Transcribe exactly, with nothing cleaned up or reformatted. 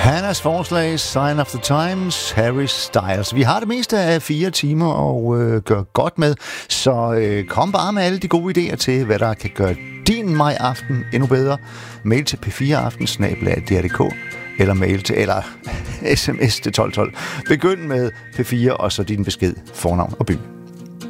Hannas forslag, Sign of the Times, Harry Styles. Vi har det meste af fire timer og øh, gør godt med, så øh, kom bare med alle de gode idéer til, hvad der kan gøre din maj-aften endnu bedre. Mail til p fire aften snabel-a d r punktum d k eller mail til, eller sms til tolv tolv. Begynd med P fire og så din besked, fornavn og by.